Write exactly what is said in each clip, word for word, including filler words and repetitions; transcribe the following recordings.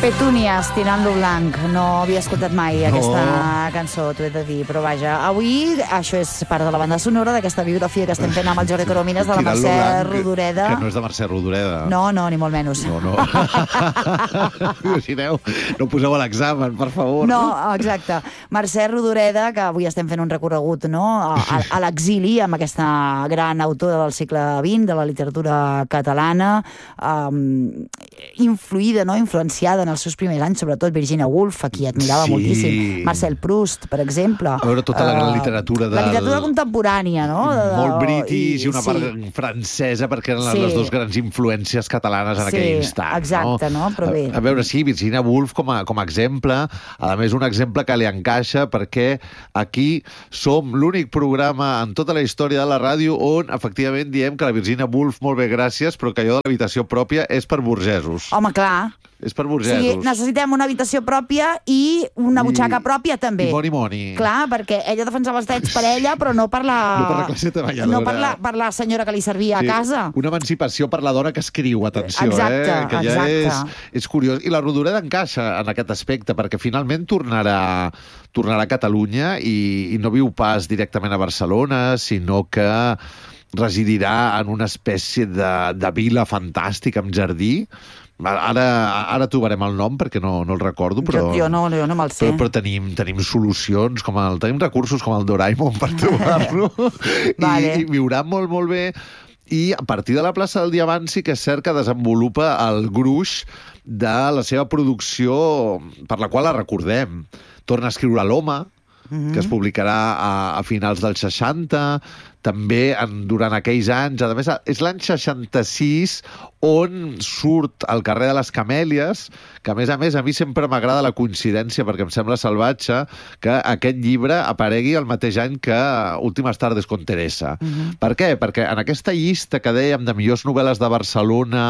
Petúnies, tirant-lo blanc. No havia escoltat mai no. aquesta cançó, t'ho he de dir, però vaja. Avui, això és part de la banda sonora d'aquesta biografia que estem fent amb el Jordi Coromines de la Mercè Rodoreda. Que no és de Mercè Rodoreda. No, no, ni molt menys. No, no. Imagineu, no poseu a l'examen, per favor. No, exacte. Mercè Rodoreda, que avui estem fent un recorregut, no?, a, a l'exili, amb aquesta gran autora del segle vint, de la literatura catalana, um, influïda, no?, influenciada en els seus primers anys, sobretot Virginia Woolf, a qui admirava sí. moltíssim, Marcel Proust, per exemple. A veure, tota la gran literatura del... La literatura contemporània, no? De, de... Molt british i, i una sí. part francesa, perquè eren sí. les dues grans influències catalanes en sí, aquell instant. Exacte, no? no? Però bé. A, a veure, sí, Virginia Woolf com a, com a exemple, a més un exemple que li encaixa, perquè aquí som l'únic programa en tota la història de la ràdio on, efectivament, diem que la Virginia Woolf, molt bé, gràcies, però que allò de l'habitació pròpia és per burgesos. Home, clar. És per burgesos. Sí, necessitem una habitació pròpia i una butxaca I, pròpia, també. I moni moni. Clar, perquè ella defensava els drets per ella, però no per la... No per la classe treballadora. No per la, per la senyora que li servia sí, a casa. Una emancipació per la dona que escriu, atenció, exacte, eh? Que ja exacte. És, és curiós. I la Rodoreda encaixa en aquest aspecte, perquè finalment tornarà, tornarà a Catalunya i, i no viu pas directament a Barcelona, sinó que residirà en una espècie de, de vila fantàstica amb jardí. Ara, ara trobarem el nom perquè no, no el recordo, però, jo, jo no, jo no me'l sé. Però, però tenim, tenim solucions, com el, tenim recursos com el Doraemon per trobar-lo. Vale. I, I viurà molt, molt bé. I a partir de la plaça del Diamant sí que és cert que desenvolupa el gruix de la seva producció per la qual la recordem. Torna a escriure l'Home, mm-hmm. que es publicarà a, a finals dels seixanta, també en, durant aquells anys. A més, és l'any seixanta-sis on surt al carrer de les Camèlies, que a més a més a mi sempre m'agrada la coincidència, perquè em sembla salvatge que aquest llibre aparegui el mateix any que Últimes tardes con Teresa. Uh-huh. Per què? Perquè en aquesta llista que dèiem de millors novel·les de Barcelona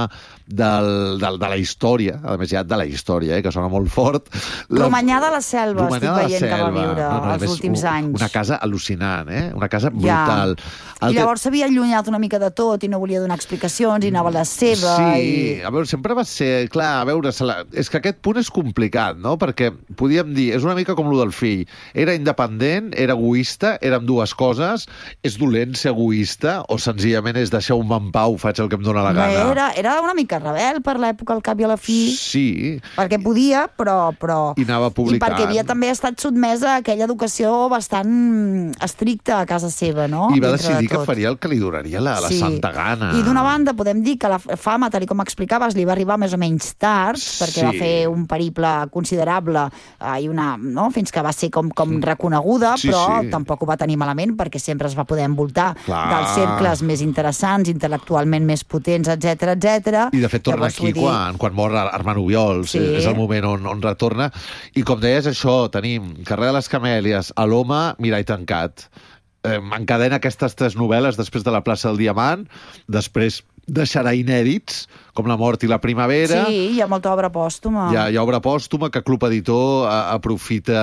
del, del, de la història, a més ja de la història, eh, que sona molt fort... La... Romanyà de la Selva, Romanyà estic veient que va viure no, no, els més, últims un, anys. Una casa al·lucinant, eh? Una casa brutal. Ja. I llavors s'havia allunyat una mica de tot i no volia donar explicacions i anava a la seva. Sí, i... a veure, sempre va ser... Clar, a veure, és que aquest punt és complicat, no? Perquè podíem dir, és una mica com lo del fill. Era independent, era egoista, eren dues coses. És dolent ser egoista o senzillament és deixar-me en pau, faig el que em dóna la gana? Era, era una mica rebel per l'època, al cap i a la fi. Sí. Perquè podia, però... però... I anava publicant. I perquè havia també estat sotmesa a aquella educació bastant estricta a casa seva, no? I va decidir que faria el que li donaria la, la sí. santa gana. I d'una banda podem dir que la fama, tal com explicaves, li va arribar més o menys tard, sí. perquè va fer un periple considerable eh, i una, no? fins que va ser com, com reconeguda, sí, però sí. tampoc ho va tenir malament, perquè sempre es va poder envoltar Clar. dels cercles més interessants, intel·lectualment més potents, etcètera, etcètera. I de fet torna Llavors, aquí dir... quan, quan mor Armand Obiols, sí. és el moment on, on retorna. I com deies això, tenim Carrer de les Camèlies, a l'Home, Mirall tancat. Eh, encadena aquestes tres novel·les després de la plaça del Diamant, després deixarà inèdits, com La mort i la primavera. Sí, hi ha molta obra pòstuma. Hi ha, hi ha obra pòstuma que Club Editor a, aprofita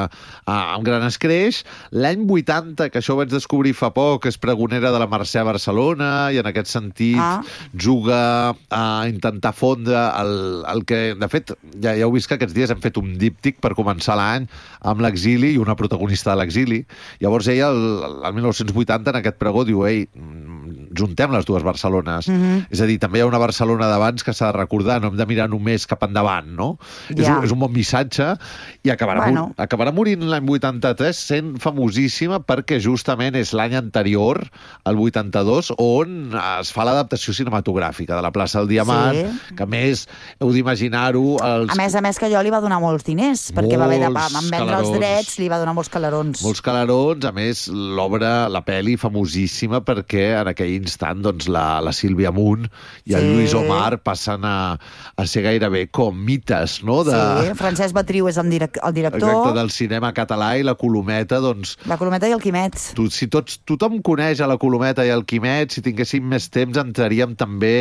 a, amb gran escreix. L'any vuitanta, que això ho vaig descobrir fa poc, és pregonera de la Mercè a Barcelona, i en aquest sentit ah. juga a intentar fondre el, el que... De fet, ja, ja heu vist que aquests dies hem fet un díptic per començar l'any amb l'exili i una protagonista de l'exili. Llavors ella, el, el mil nou-cents vuitanta, en aquest pregó, diu, ei, juntem les dues Barcelones. Mm-hmm. És a dir, també hi ha una Barcelona d'abans que s'ha de recordar, no hem de mirar només cap endavant, no? Ja. És, un, és un bon missatge, i acabarà, bueno. mor acabarà morint l'any vuitanta-tres sent famosíssima perquè justament és l'any anterior, el vuitanta-dos, on es fa l'adaptació cinematogràfica de la plaça del Diamant, sí. que a més heu d'imaginar-ho... Els... A més a més que allò li va donar molts diners, perquè molts va haver de van vendre calarons. els drets, li va donar molts calarons. Molts calarons, a més l'obra, la pel·li famosíssima, perquè en aquell instant doncs, la, la Sílvia Munt i sí. el Lluís Omar passen a, a ser gairebé com mites, no? De... Sí, Francesc Batriu és el, direc el director. Exacte, del cinema català, i la Colometa, doncs... La Colometa i el Quimet. Tu, si tots, tothom coneix a la Colometa i el Quimet, si tinguéssim més temps entraríem també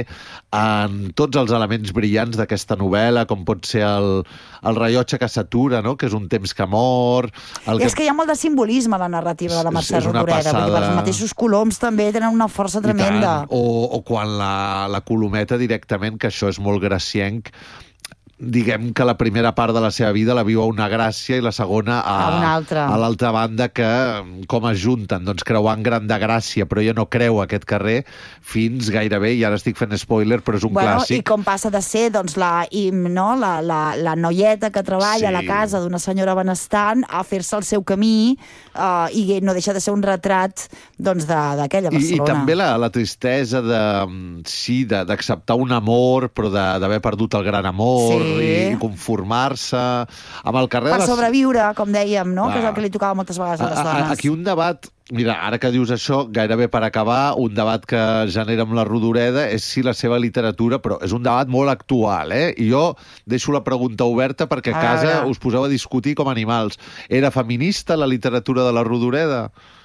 en tots els elements brillants d'aquesta novel·la, com pot ser el, el rellotge que s'atura, no? Que és un temps que mor... El I que... és que hi ha molt de simbolisme a la narrativa de la Mercè Rodoreda, passada... perquè els mateixos coloms també tenen una força tremenda. O, o quan la, la Colometa directament, que això és molt gracienc, diguem que la primera part de la seva vida la viu a una Gràcia i la segona a, a una altra. A l'altra banda, que com es junten, doncs creuant Gran de Gràcia, però ella no creu aquest carrer fins gairebé, i ara estic fent spoiler, però és un bueno, clàssic. I com passa de ser doncs, la, i, no, la, la, la noieta que treballa sí. a la casa d'una senyora benestant a fer-se el seu camí, uh, i no deixa de ser un retrat doncs, d'aquella Barcelona. I, i també la, la tristesa de, sí, d'acceptar un amor, però d'haver perdut el gran amor, sí. i conformar-se amb el carrer... Per de les... sobreviure, com dèiem, no? Ah. Que és el que li tocava moltes vegades a les dones. Aquí un debat... Mira, ara que dius això, gairebé per acabar, un debat que genera amb la Rodoreda és si la seva literatura, però és un debat molt actual, eh? I jo deixo la pregunta oberta perquè a casa a us poseu a discutir com animals. Era feminista la literatura de la Rodoreda?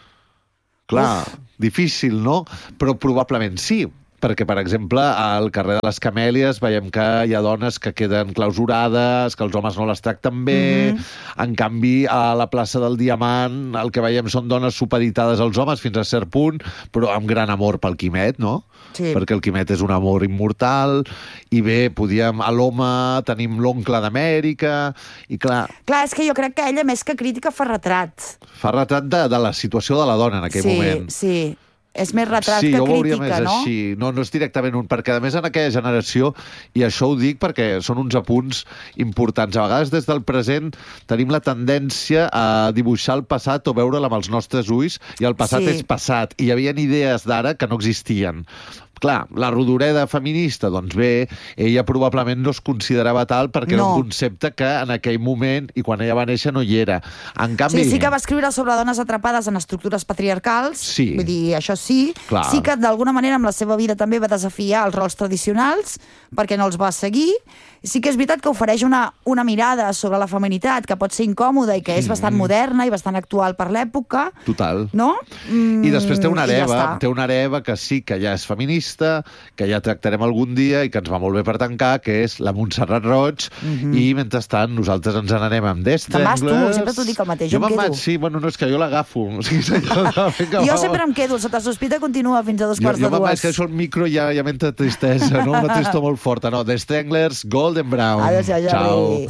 Clar, Uf. difícil, no? Però probablement sí, perquè, per exemple, al carrer de les Camèlies veiem que hi ha dones que queden clausurades, que els homes no les tracten bé. Mm-hmm. En canvi, a la plaça del Diamant el que veiem són dones supeditades als homes fins a cert punt, però amb gran amor pel Quimet, no? Sí. Perquè el Quimet és un amor immortal, i bé, podíem, a l'home tenim l'oncle d'Amèrica, i clar... Clar, és que jo crec que ella, més que crítica, fa retrat. Fa retrat de, de la situació de la dona en aquell sí, moment. Sí, sí. És més retrat sí, que crítica, no? Sí, jo ho veuria més no? així. No, no és directament un... Perquè, a més, en aquella generació, i això ho dic perquè són uns apunts importants. A vegades, des del present, tenim la tendència a dibuixar el passat o veure'l amb els nostres ulls, i el passat sí. és passat. I hi havia idees d'ara que no existien. Clar, la Rodoreda feminista, doncs bé, ella probablement no es considerava tal perquè no. era un concepte que en aquell moment, i quan ella va néixer, no hi era. En canvi... Sí, sí que va escriure sobre dones atrapades en estructures patriarcals, sí. vull dir, això sí. Clar. Sí que d'alguna manera amb la seva vida també va desafiar els rols tradicionals, perquè no els va seguir. Sí que és veritat que ofereix una, una mirada sobre la feminitat que pot ser incòmoda i que és bastant mm. moderna i bastant actual per l'època. Total. No? Mm, I després té una hereva, ja té una hereva que sí que ja és feminista, que ja tractarem algun dia i que ens va molt bé per tancar, que és la Montserrat Roig, mm-hmm. i mentrestant nosaltres ens n'anem amb Destengles. Te'n vas tu, sempre t'ho dic el mateix, jo, jo em quedo. Vaig, sí, bueno, no, és que jo l'agafo. O sigui, jo, jo sempre em quedo, sota sospita continua fins a dos quarts jo, jo de dues. Jo me'n vaig, que això el micro ja, ja m'entra tristesa, no? Una tristor molt forta, no? Destengles, Golden Brown. Adéu, Jordi. Ciao.